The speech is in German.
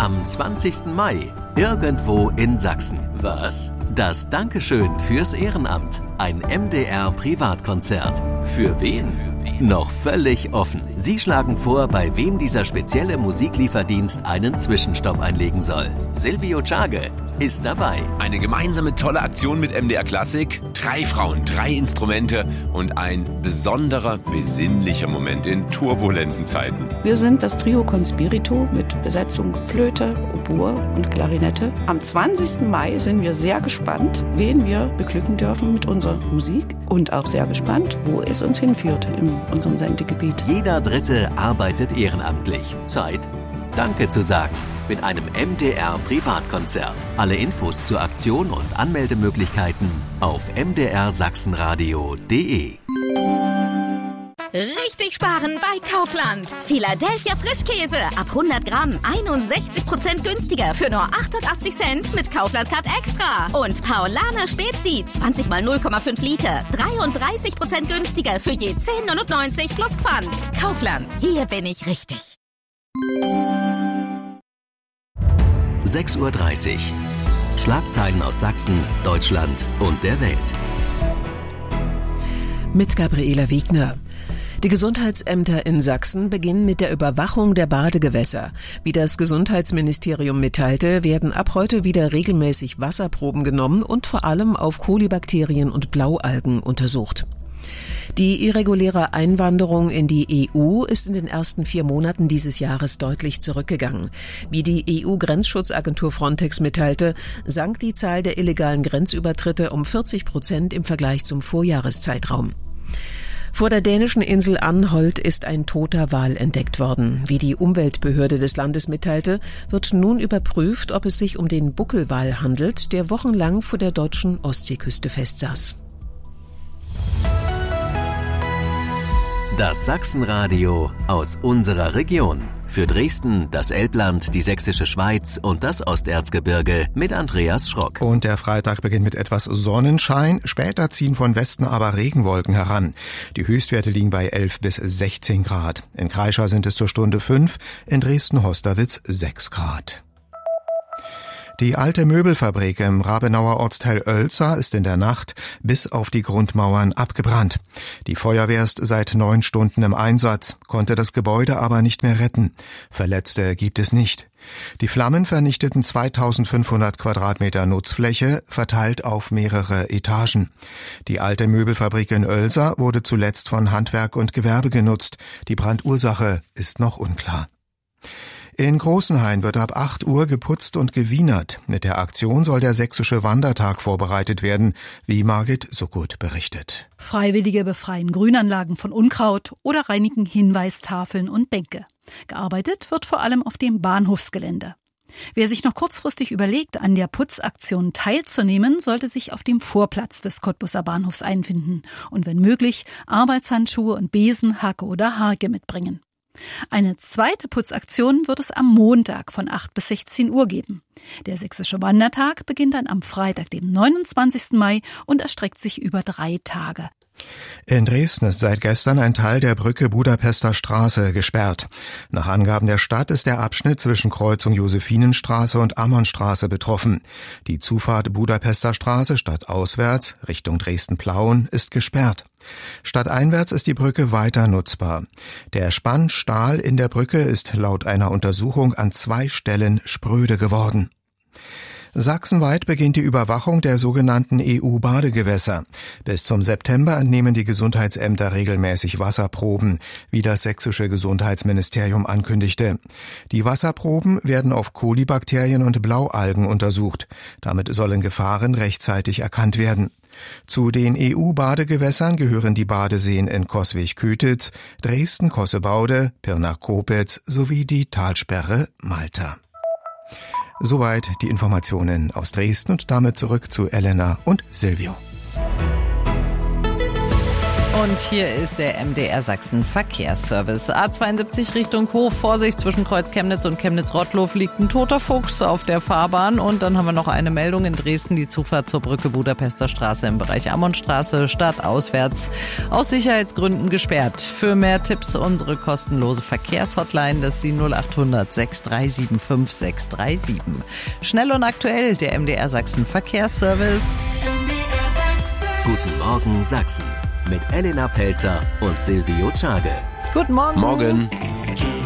Am 20. Mai, irgendwo in Sachsen. Was? Das Dankeschön fürs Ehrenamt. Ein MDR-Privatkonzert. Für wen? Noch völlig offen. Sie schlagen vor, bei wem dieser spezielle Musiklieferdienst einen Zwischenstopp einlegen soll. Silvio Czage ist dabei. Eine gemeinsame tolle Aktion mit MDR Klassik. 3 Frauen, 3 Instrumente und ein besonderer, besinnlicher Moment in turbulenten Zeiten. Wir sind das Trio Conspirito mit Besetzung Flöte, Oboe und Klarinette. Am 20. Mai sind wir sehr gespannt, wen wir beglücken dürfen mit unserer Musik und auch sehr gespannt, wo es uns hinführt in unserem Sendegebiet. Jeder Dritte arbeitet ehrenamtlich. Zeit, Danke zu sagen. Mit einem MDR-Privatkonzert. Alle Infos zur Aktion und Anmeldemöglichkeiten auf mdrsachsenradio.de. Richtig sparen bei Kaufland. Philadelphia Frischkäse ab 100 Gramm 61% günstiger für nur 88 Cent mit Kaufland Card Extra. Und Paulaner Spezi 20 mal 0,5 Liter 33% günstiger für je 10,99 plus Pfand. Kaufland, hier bin ich richtig. 6:30 Uhr. Schlagzeilen aus Sachsen, Deutschland und der Welt. Mit Gabriela Wiegner. Die Gesundheitsämter in Sachsen beginnen mit der Überwachung der Badegewässer. Wie das Gesundheitsministerium mitteilte, werden ab heute wieder regelmäßig Wasserproben genommen und vor allem auf Kolibakterien und Blaualgen untersucht. Die irreguläre Einwanderung in die EU ist in den ersten 4 Monaten dieses Jahres deutlich zurückgegangen. Wie die EU-Grenzschutzagentur Frontex mitteilte, sank die Zahl der illegalen Grenzübertritte um 40% im Vergleich zum Vorjahreszeitraum. Vor der dänischen Insel Anholt ist ein toter Wal entdeckt worden. Wie die Umweltbehörde des Landes mitteilte, wird nun überprüft, ob es sich um den Buckelwal handelt, der wochenlang vor der deutschen Ostseeküste festsaß. Das Sachsenradio aus unserer Region. Für Dresden, das Elbland, die Sächsische Schweiz und das Osterzgebirge mit Andreas Schrock. Und der Freitag beginnt mit etwas Sonnenschein. Später ziehen von Westen aber Regenwolken heran. Die Höchstwerte liegen bei 11 bis 16 Grad. In Kreischa sind es zur Stunde 5, in Dresden-Hosterwitz 6 Grad. Die alte Möbelfabrik im Rabenauer Ortsteil Oelza ist in der Nacht bis auf die Grundmauern abgebrannt. Die Feuerwehr ist seit 9 Stunden im Einsatz, konnte das Gebäude aber nicht mehr retten. Verletzte gibt es nicht. Die Flammen vernichteten 2500 Quadratmeter Nutzfläche, verteilt auf mehrere Etagen. Die alte Möbelfabrik in Oelza wurde zuletzt von Handwerk und Gewerbe genutzt. Die Brandursache ist noch unklar. In Großenhain wird ab 8 Uhr geputzt und gewienert. Mit der Aktion soll der sächsische Wandertag vorbereitet werden, wie Margit Suckut berichtet. Freiwillige befreien Grünanlagen von Unkraut oder reinigen Hinweistafeln und Bänke. Gearbeitet wird vor allem auf dem Bahnhofsgelände. Wer sich noch kurzfristig überlegt, an der Putzaktion teilzunehmen, sollte sich auf dem Vorplatz des Cottbuser Bahnhofs einfinden und wenn möglich Arbeitshandschuhe und Besen, Hacke oder Harke mitbringen. Eine zweite Putzaktion wird es am Montag von 8 bis 16 Uhr geben. Der sächsische Wandertag beginnt dann am Freitag, dem 29. Mai und erstreckt sich über 3 Tage. In Dresden ist seit gestern ein Teil der Brücke Budapester Straße gesperrt. Nach Angaben der Stadt ist der Abschnitt zwischen Kreuzung Josephinenstraße und Ammonstraße betroffen. Die Zufahrt Budapester Straße stadtauswärts Richtung Dresden-Plauen ist gesperrt. Stadteinwärts ist die Brücke weiter nutzbar. Der Spannstahl in der Brücke ist laut einer Untersuchung an 2 Stellen spröde geworden. Sachsenweit beginnt die Überwachung der sogenannten EU-Badegewässer. Bis zum September entnehmen die Gesundheitsämter regelmäßig Wasserproben, wie das sächsische Gesundheitsministerium ankündigte. Die Wasserproben werden auf Kolibakterien und Blaualgen untersucht. Damit sollen Gefahren rechtzeitig erkannt werden. Zu den EU-Badegewässern gehören die Badeseen in Coswig-Kütitz, Dresden-Kossebaude, Pirna-Kopitz sowie die Talsperre Malta. Soweit die Informationen aus Dresden und damit zurück zu Elena und Silvio. Und hier ist der MDR Sachsen Verkehrsservice. A72 Richtung Hof. Vorsicht, zwischen Kreuz Chemnitz und Chemnitz-Rottloff liegt ein toter Fuchs auf der Fahrbahn. Und dann haben wir noch eine Meldung in Dresden. Die Zufahrt zur Brücke Budapester Straße im Bereich Ammonstraße stadtauswärts aus Sicherheitsgründen gesperrt. Für mehr Tipps unsere kostenlose Verkehrshotline. Das ist die 0800 6375 637. Schnell und aktuell der MDR Sachsen Verkehrsservice. Guten Morgen Sachsen mit Elena Pelzer und Silvio Czage. Guten Morgen. Morgen.